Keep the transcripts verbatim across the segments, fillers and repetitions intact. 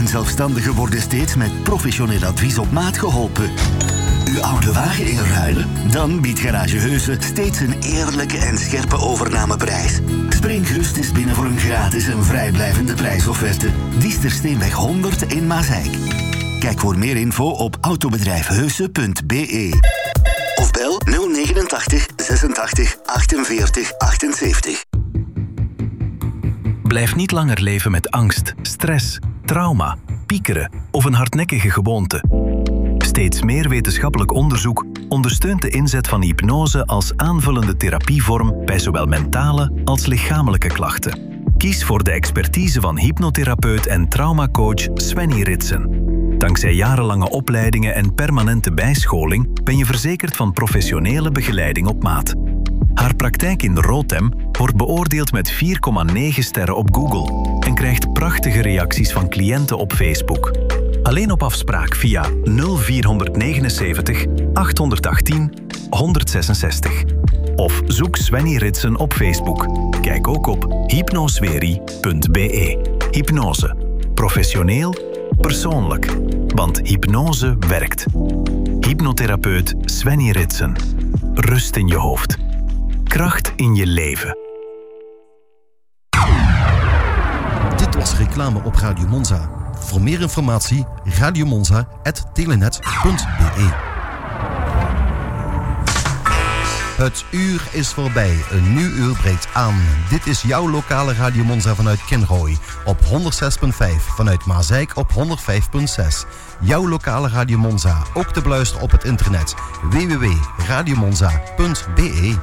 en zelfstandigen worden steeds met professioneel advies op maat geholpen. Uw oude wagen inruilen? Dan biedt Garage Heuse steeds een eerlijke en scherpe overnameprijs. Spring gerust eens binnen voor een gratis en vrijblijvende prijsofferte. Diestersteenweg honderd in Maasijk. Kijk voor meer info op autobedrijf heuse punt b e. Of bel nul negenentachtig zesentachtig achtenveertig achtenzeventig. Blijf niet langer leven met angst, stress, trauma, piekeren of een hardnekkige gewoonte. Steeds meer wetenschappelijk onderzoek ondersteunt de inzet van hypnose als aanvullende therapievorm bij zowel mentale als lichamelijke klachten. Kies voor de expertise van hypnotherapeut en traumacoach Svenny Ritsen. Dankzij jarenlange opleidingen en permanente bijscholing ben je verzekerd van professionele begeleiding op maat. Haar praktijk in Rotem wordt beoordeeld met vier komma negen sterren op Google en krijgt prachtige reacties van cliënten op Facebook. Alleen op afspraak via nul vier negenenzeventig achthonderdachttien honderdzesenzestig. Of zoek Svenny Ritsen op Facebook. Kijk ook op hypnosweri punt b e. Hypnose. Professioneel, persoonlijk. Want hypnose werkt. Hypnotherapeut Svenny Ritsen. Rust in je hoofd. Kracht in je leven. Dit was reclame op Radio Monza. Voor meer informatie radiomonza punt telenet punt b e. Het uur is voorbij. Een nieuw uur breekt aan. Dit is jouw lokale Radio Monza vanuit Kinrooi. Op honderdzes komma vijf. Vanuit Maasijk op honderdvijf komma zes. Jouw lokale Radio Monza. Ook te beluisteren op het internet. w w w punt radiomonza punt b e.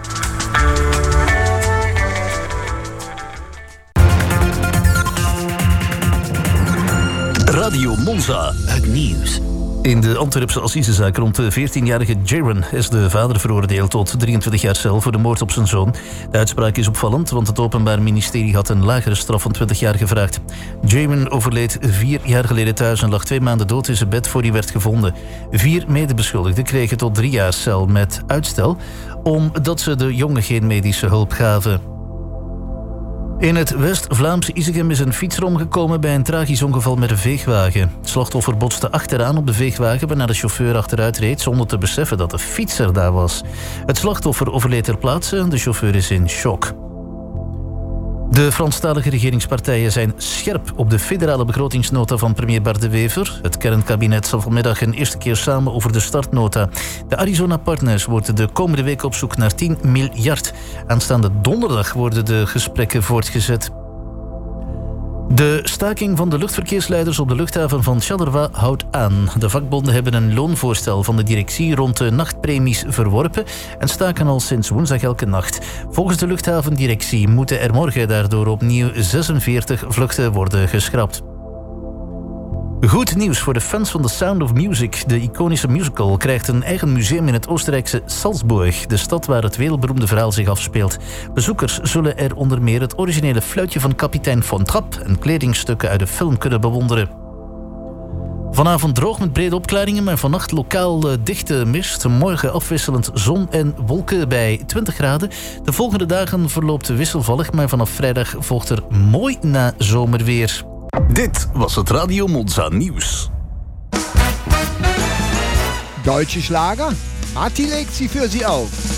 Radio Monza. Het nieuws. In de Antwerpse assisezaak rond de veertienjarige Jaron is de vader veroordeeld tot drieëntwintig jaar cel voor de moord op zijn zoon. De uitspraak is opvallend, want het Openbaar Ministerie had een lagere straf van twintig jaar gevraagd. Jaron overleed vier jaar geleden thuis en lag twee maanden dood in zijn bed voor hij werd gevonden. Vier medebeschuldigden kregen tot drie jaar cel met uitstel, omdat ze de jongen geen medische hulp gaven. In het West-Vlaamse Isegem is een fietser omgekomen bij een tragisch ongeval met een veegwagen. Het slachtoffer botste achteraan op de veegwagen, waarna de chauffeur achteruit reed zonder te beseffen dat de fietser daar was. Het slachtoffer overleed ter plaatse en de chauffeur is in shock. De Franstalige regeringspartijen zijn scherp op de federale begrotingsnota van premier Bart De Wever. Het kernkabinet zal vanmiddag een eerste keer samen over de startnota. De Arizona Partners worden de komende week op zoek naar tien miljard. Aanstaande donderdag worden de gesprekken voortgezet. De staking van de luchtverkeersleiders op de luchthaven van Charleroi houdt aan. De vakbonden hebben een loonvoorstel van de directie rond de nachtpremies verworpen en staken al sinds woensdag elke nacht. Volgens de luchthavendirectie moeten er morgen daardoor opnieuw zesenveertig vluchten worden geschrapt. Goed nieuws voor de fans van The Sound of Music. De iconische musical krijgt een eigen museum in het Oostenrijkse Salzburg, de stad waar het wereldberoemde verhaal zich afspeelt. Bezoekers zullen er onder meer het originele fluitje van kapitein Von Trapp en kledingstukken uit de film kunnen bewonderen. Vanavond droog met brede opklaringen, maar vannacht lokaal dichte mist. Morgen afwisselend zon en wolken bij twintig graden. De volgende dagen verloopt wisselvallig, maar vanaf vrijdag volgt er mooi na zomerweer. Dit was het Radio Monza Nieuws. Deutsche Schlager? Matti legt sie für Sie auf.